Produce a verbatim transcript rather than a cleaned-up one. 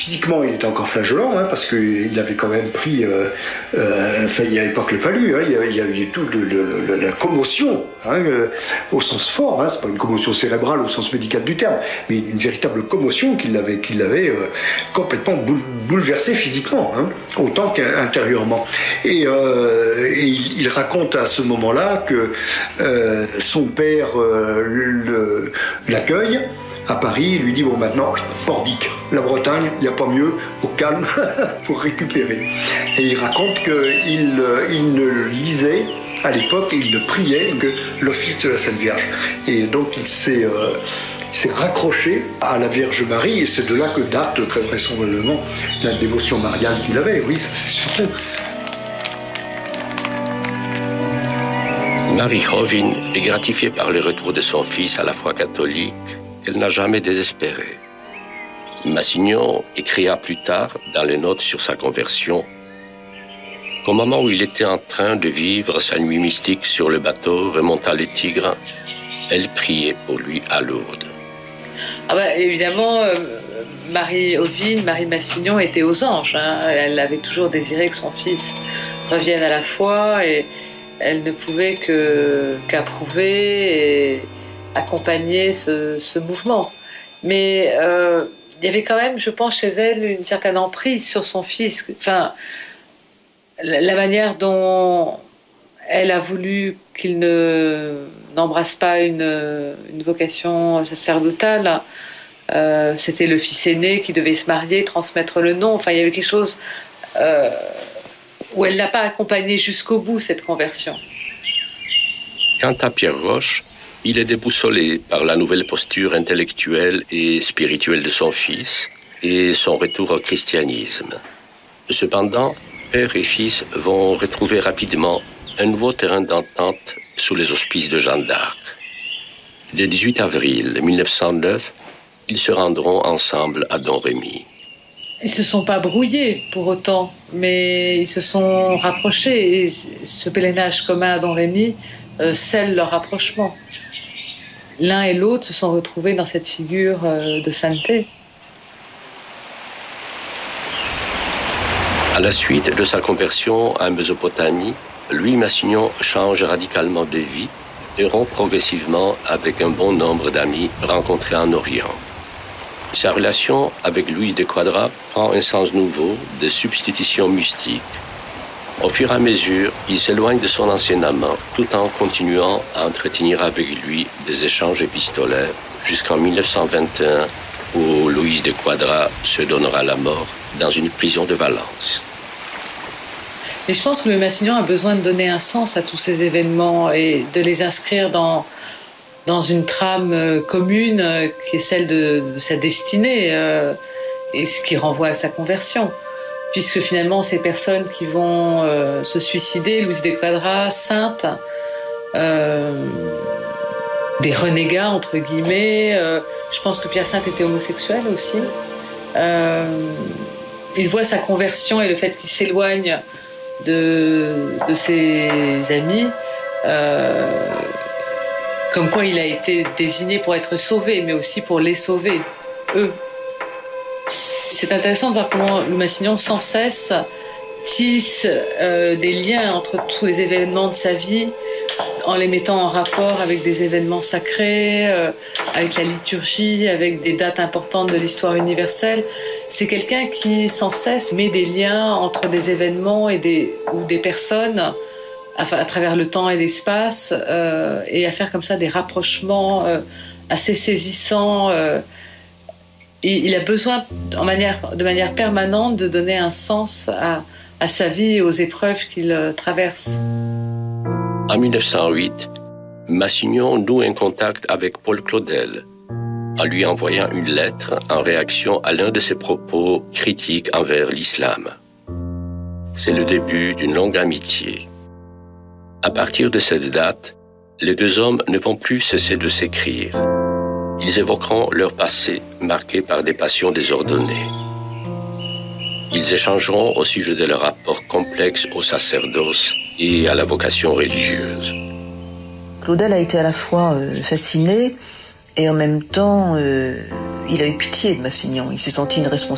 Physiquement, il était encore flageolant, hein, parce qu'il avait quand même pris... Euh, euh, enfin, il n'y avait pas que le palu, hein, il, y avait, il y avait tout le, le, le, la commotion, hein, euh, au sens fort. Hein, c'est pas une commotion cérébrale au sens médical du terme, mais une véritable commotion qui l'avait, qui l'avait euh, complètement boule, bouleversé physiquement, hein, autant qu'intérieurement. Et, euh, et il, il raconte à ce moment-là que euh, son père euh, le, l'accueille à Paris, il lui dit, bon maintenant, Pordic, la Bretagne, il n'y a pas mieux, au calme, pour récupérer. Et il raconte qu'il il ne lisait à l'époque, et il ne priait que l'office de la Sainte Vierge. Et donc il s'est, euh, il s'est raccroché à la Vierge Marie, et c'est de là que date très vraisemblablement la dévotion mariale qu'il avait. Oui, ça c'est certain. Marie Hovin est gratifiée par le retour de son fils à la foi catholique. Elle n'a jamais désespéré. Massignon écria plus tard dans les notes sur sa conversion qu'au moment où il était en train de vivre sa nuit mystique sur le bateau remontant les Tigres, elle priait pour lui à Lourdes. Ah bah, évidemment, euh, Marie Hovin, Marie Massignon était aux anges. Hein. Elle avait toujours désiré que son fils revienne à la foi et elle ne pouvait que, qu'approuver et accompagner ce, ce mouvement. Mais euh, il y avait quand même, je pense, chez elle une certaine emprise sur son fils. Enfin, la, la manière dont elle a voulu qu'il ne, n'embrasse pas une, une vocation sacerdotale, euh, c'était le fils aîné qui devait se marier, transmettre le nom. Enfin, il y avait quelque chose euh, où elle n'a pas accompagné jusqu'au bout cette conversion. Quant à Pierre Roche, il est déboussolé par la nouvelle posture intellectuelle et spirituelle de son fils et son retour au christianisme. Cependant, père et fils vont retrouver rapidement un nouveau terrain d'entente sous les auspices de Jeanne d'Arc. Le dix-huit avril mille neuf cent neuf, ils se rendront ensemble à Domrémy. Ils ne se sont pas brouillés pour autant, mais ils se sont rapprochés. Et ce pèlerinage commun à Domrémy euh, scelle leur rapprochement. L'un et l'autre se sont retrouvés dans cette figure de sainteté. À la suite de sa conversion en Mésopotamie, Louis Massignon change radicalement de vie et rompt progressivement avec un bon nombre d'amis rencontrés en Orient. Sa relation avec Louise de Quadra prend un sens nouveau de substitution mystique. Au fur et à mesure, il s'éloigne de son enseignement tout en continuant à entretenir avec lui des échanges épistolaires jusqu'en mille neuf cent vingt et un où Louise de Quadra se donnera la mort dans une prison de Valence. Et je pense que Louis Massignon a besoin de donner un sens à tous ces événements et de les inscrire dans, dans une trame commune qui est celle de, de sa destinée euh, et ce qui renvoie à sa conversion. Puisque finalement, ces personnes qui vont euh, se suicider, Louise de Quadra, sainte, euh, des renégats, entre guillemets, euh, je pense que Pierre Sainte était homosexuel aussi. Euh, il voit sa conversion et le fait qu'il s'éloigne de, de ses amis, euh, comme quoi il a été désigné pour être sauvé, mais aussi pour les sauver, eux. C'est intéressant de voir comment Louis Massignon, sans cesse, tisse euh, des liens entre tous les événements de sa vie, en les mettant en rapport avec des événements sacrés, euh, avec la liturgie, avec des dates importantes de l'histoire universelle. C'est quelqu'un qui, sans cesse, met des liens entre des événements et des, ou des personnes à, à travers le temps et l'espace, euh, et à faire comme ça des rapprochements euh, assez saisissants. Euh, et il a besoin, en manière, de manière permanente, de donner un sens à, à sa vie et aux épreuves qu'il euh, traverse. En mille neuf cent huit, Massignon noue un contact avec Paul Claudel, en lui envoyant une lettre en réaction à l'un de ses propos critiques envers l'islam. C'est le début d'une longue amitié. À partir de cette date, les deux hommes ne vont plus cesser de s'écrire. Ils évoqueront leur passé marqué par des passions désordonnées. Ils échangeront au sujet de leur rapport complexe au sacerdoce et à la vocation religieuse. Claudel a été à la fois euh, fasciné et en même temps, euh, il a eu pitié de Massignon. Il s'est senti une responsabilité.